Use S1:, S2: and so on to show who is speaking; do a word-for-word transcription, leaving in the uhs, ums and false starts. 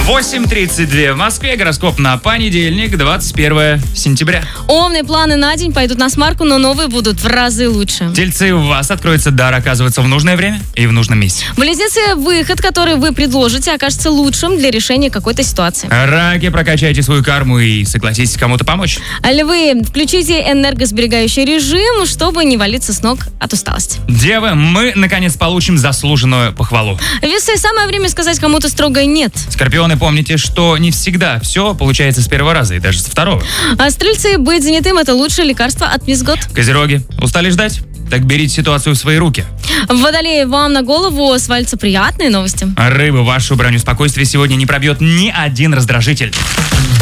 S1: восемь тридцать два в Москве. Гороскоп на понедельник, двадцать первое сентября.
S2: Умные планы на день пойдут на смарку, но новые будут в разы лучше.
S1: Тельцы, у вас откроется дар оказываться в нужное время и в нужном месте.
S2: Близнецы, выход, который вы предложите, окажется лучшим для решения какой-то ситуации.
S1: Раки, прокачайте свою карму и согласитесь кому-то помочь.
S2: Львы, включите энергосберегающий режим, чтобы не валиться с ног от усталости.
S1: Девы, мы наконец получим заслуженную похвалу.
S2: Весы, самое время сказать кому-то строгое «нет».
S1: Скорпионы, помните, что не всегда все получается с первого раза и даже с второго.
S2: А стрельцы, быть занятым – это лучшее лекарство от невзгод.
S1: Козероги, устали ждать? Так берите ситуацию в свои руки.
S2: Водолеи, вам на голову свалятся приятные новости.
S1: Рыбы, вашу броню спокойствия сегодня не пробьет ни один раздражитель.